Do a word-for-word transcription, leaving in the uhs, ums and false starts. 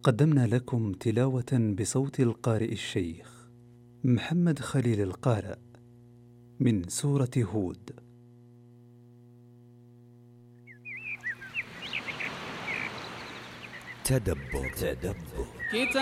قدمنا لكم تلاوة بصوت القارئ الشيخ محمد خليل القارئ من سورة هود. تدبر تدبر